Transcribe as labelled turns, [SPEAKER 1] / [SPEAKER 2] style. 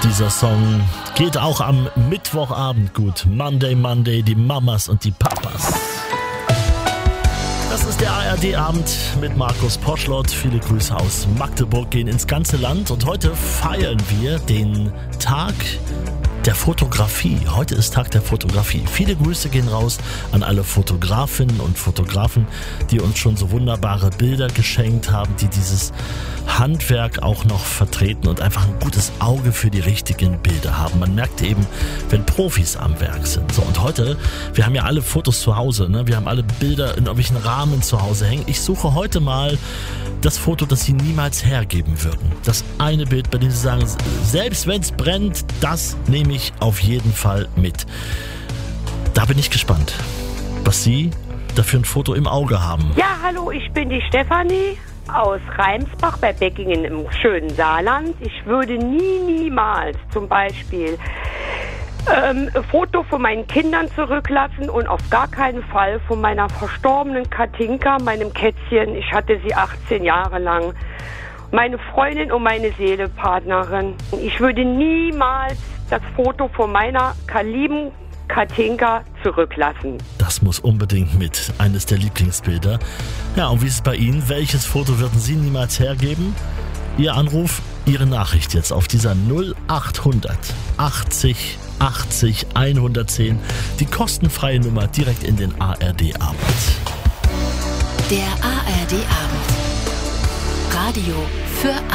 [SPEAKER 1] Dieser Song geht auch am Mittwochabend gut. Monday, Monday, die Mamas und die Papas. Das ist der ARD-Abend mit Markus Poschlott. Viele Grüße aus Magdeburg gehen ins ganze Land. Und heute feiern wir den Tag der Fotografie. Heute ist Tag der Fotografie. Viele Grüße gehen raus an alle Fotografinnen und Fotografen, die uns schon so wunderbare Bilder geschenkt haben, die dieses Handwerk auch noch vertreten und einfach ein gutes Auge für die richtigen Bilder haben. Man merkt eben, wenn Profis am Werk sind. So, und heute, wir haben ja alle Fotos zu Hause, ne? Wir haben alle Bilder in irgendwelchen Rahmen zu Hause hängen. Ich suche heute mal das Foto, das Sie niemals hergeben würden. Das eine Bild, bei dem Sie sagen, selbst wenn es brennt, das nehme ich auf jeden Fall mit. Da bin ich gespannt, was Sie da für ein Foto im Auge haben.
[SPEAKER 2] Ja, hallo, ich bin die Stefanie aus Reimsbach bei Beckingen im schönen Saarland. Ich würde niemals zum Beispiel ein Foto von meinen Kindern zurücklassen und auf gar keinen Fall von meiner verstorbenen Katinka, meinem Kätzchen. Ich hatte sie 18 Jahre lang. Meine Freundin und meine Seelenpartnerin. Ich würde niemals das Foto von meiner lieben Katinka zurücklassen.
[SPEAKER 1] Das muss unbedingt mit. Eines der Lieblingsbilder. Ja, und wie ist es bei Ihnen? Welches Foto würden Sie niemals hergeben? Ihr Anruf, Ihre Nachricht jetzt auf dieser 0800 80 80 110. Die kostenfreie Nummer direkt in den ARD-Abend.
[SPEAKER 3] Der ARD-Abend. Radio für